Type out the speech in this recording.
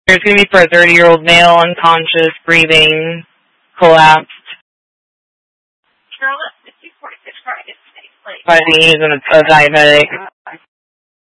There's going to be for a 30-year-old male, unconscious, breathing, collapsed. I think he's a diabetic.